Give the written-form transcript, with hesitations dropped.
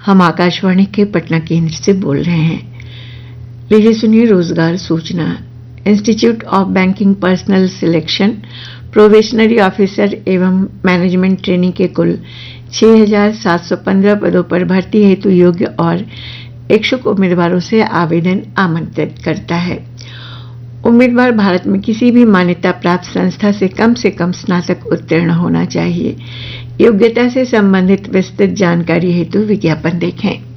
हम आकाशवाणी के पटना केंद्र से बोल रहे हैं। लीजिए सुनिए रोजगार सूचना। Institute of banking personal selection probationary officer एवं मैनेजमेंट ट्रेनिंग के कुल 6,715 पदों पर भर्ती हेतु योग्य और इच्छुक उम्मीदवारों से आवेदन आमंत्रित करता है। उम्मीदवार भारत में किसी भी मान्यता प्राप्त संस्था से कम स्नातक उत्तीर्ण होना चाहिए। योग्यता से संबंधित विस्तृत जानकारी हेतु विज्ञापन देखें।